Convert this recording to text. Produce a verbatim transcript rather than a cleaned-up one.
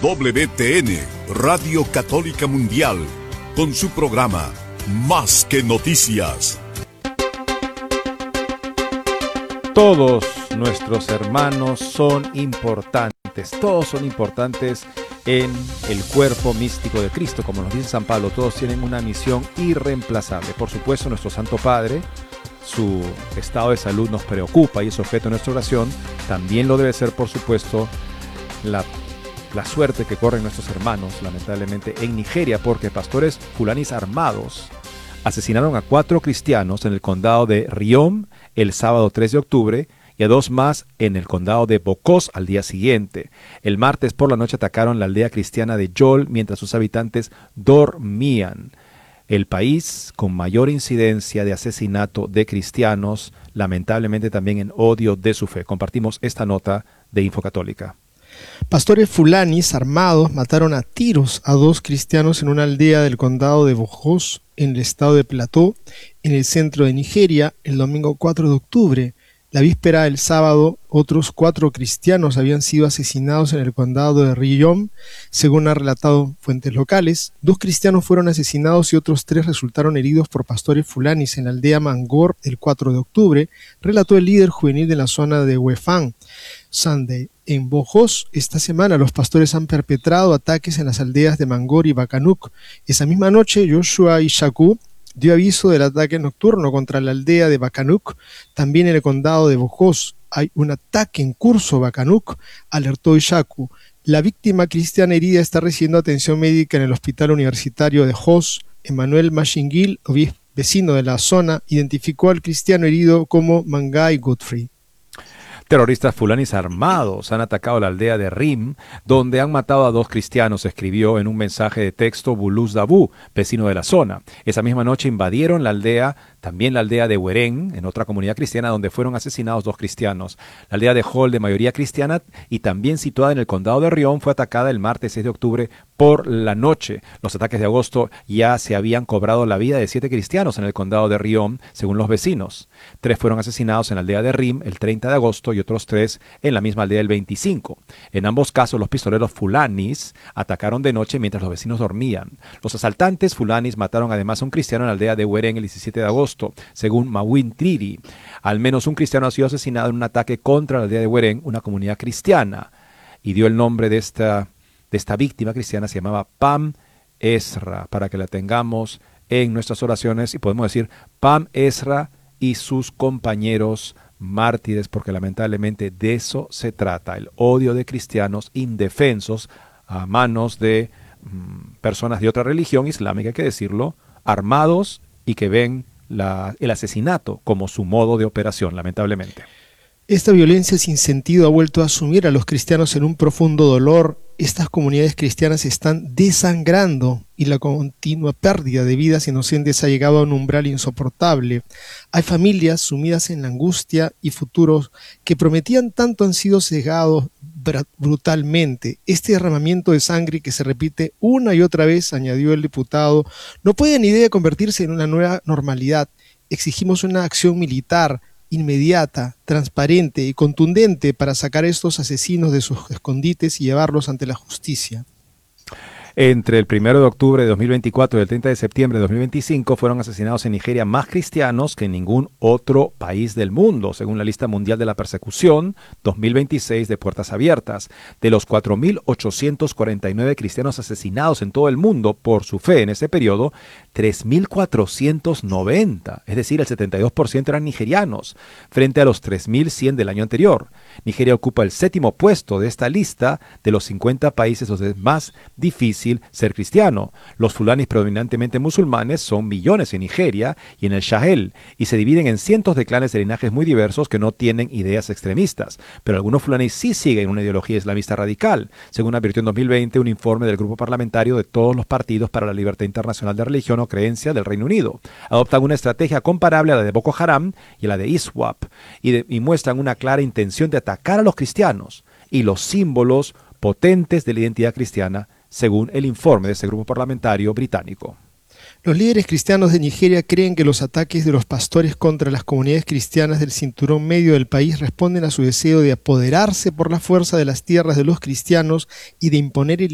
W T N, Radio Católica Mundial, con su programa Más que Noticias. Todos nuestros hermanos son importantes, todos son importantes en el cuerpo místico de Cristo, como nos dice San Pablo, todos tienen una misión irreemplazable. Por supuesto, nuestro Santo Padre, su estado de salud nos preocupa y es objeto de nuestra oración. También lo debe ser, por supuesto, la, la suerte que corren nuestros hermanos, lamentablemente, en Nigeria, porque pastores fulanis armados asesinaron a cuatro cristianos en el condado de Riom el sábado tres de octubre y a dos más en el condado de Bokos al día siguiente. El martes por la noche atacaron la aldea cristiana de Yol mientras sus habitantes dormían. El país con mayor incidencia de asesinato de cristianos, lamentablemente también en odio de su fe. Compartimos esta nota de Infocatólica. Pastores fulanis armados mataron a tiros a dos cristianos en una aldea del condado de Bokos, en el estado de Plateau, en el centro de Nigeria, el domingo cuatro de octubre. La víspera del sábado, otros cuatro cristianos habían sido asesinados en el condado de Riom, según han relatado fuentes locales. Dos cristianos fueron asesinados y otros tres resultaron heridos por pastores fulanis en la aldea Mangor el cuatro de octubre, relató el líder juvenil de la zona de Wefan Sunday. En Bojos, esta semana los pastores han perpetrado ataques en las aldeas de Mangor y Bakanuk. Esa misma noche, Joshua Ishaku dio aviso del ataque nocturno contra la aldea de Bakanuk. También en el condado de Bojos hay un ataque en curso. Bakanuk, alertó Ishaku. La víctima cristiana herida está recibiendo atención médica en el hospital universitario de Jos. Emmanuel Mashingil, vecino de la zona, identificó al cristiano herido como Mangai Godfrey. Terroristas fulanis armados han atacado la aldea de Rim, donde han matado a dos cristianos, escribió en un mensaje de texto Bulus Dabu, vecino de la zona. Esa misma noche invadieron la aldea, también la aldea de Hueren, en otra comunidad cristiana, donde fueron asesinados dos cristianos. La aldea de Hol, de mayoría cristiana y también situada en el condado de Riom, fue atacada el martes seis de octubre por la noche. Los ataques de agosto ya se habían cobrado la vida de siete cristianos en el condado de Riom, según los vecinos. Tres fueron asesinados en la aldea de Rim el treinta de agosto y otros tres en la misma aldea el veinticinco. En ambos casos, los pistoleros fulanis atacaron de noche mientras los vecinos dormían. Los asaltantes fulanis mataron además a un cristiano en la aldea de Hueren el diecisiete de agosto, según Mawin Triri. Al menos un cristiano ha sido asesinado en un ataque contra la aldea de Hueren, una comunidad cristiana, y dio el nombre de esta, de esta víctima cristiana, se llamaba Pam Ezra, para que la tengamos en nuestras oraciones, y podemos decir Pam Ezra y sus compañeros mártires, porque lamentablemente de eso se trata, el odio de cristianos indefensos a manos de mm, personas de otra religión islámica, hay que decirlo, armados y que ven la, el asesinato como su modo de operación, lamentablemente. Esta violencia sin sentido ha vuelto a sumir a los cristianos en un profundo dolor. Estas comunidades cristianas están desangrando y la continua pérdida de vidas inocentes ha llegado a un umbral insoportable. Hay familias sumidas en la angustia y futuros que prometían tanto han sido cegados brutalmente. Este derramamiento de sangre que se repite una y otra vez, añadió el diputado, no puede ni debe convertirse en una nueva normalidad. Exigimos una acción militar inmediata, transparente y contundente para sacar a estos asesinos de sus escondites y llevarlos ante la justicia. Entre el primero de octubre de dos mil veinticuatro y el treinta de septiembre de dos mil veinticinco fueron asesinados en Nigeria más cristianos que en ningún otro país del mundo, según la lista mundial de la persecución dos mil veintiséis de Puertas Abiertas. De los cuatro mil ochocientos cuarenta y nueve cristianos asesinados en todo el mundo por su fe en ese periodo, tres mil cuatrocientos noventa, es decir, el setenta y dos por ciento eran nigerianos, frente a los tres mil cien del año anterior. Nigeria ocupa el séptimo puesto de esta lista de los cincuenta países donde es más difícil ser cristiano. Los fulanis predominantemente musulmanes son millones en Nigeria y en el Sahel y se dividen en cientos de clanes de linajes muy diversos que no tienen ideas extremistas, pero algunos fulanis sí siguen una ideología islamista radical, según advirtió en dos mil veinte un informe del grupo parlamentario de todos los partidos para la libertad internacional de religión o creencia del Reino Unido. Adoptan una estrategia comparable a la de Boko Haram y a la de ISWAP y, de, y muestran una clara intención de atacar a los cristianos y los símbolos potentes de la identidad cristiana, según el informe de ese grupo parlamentario británico. Los líderes cristianos de Nigeria creen que los ataques de los pastores contra las comunidades cristianas del cinturón medio del país responden a su deseo de apoderarse por la fuerza de las tierras de los cristianos y de imponer el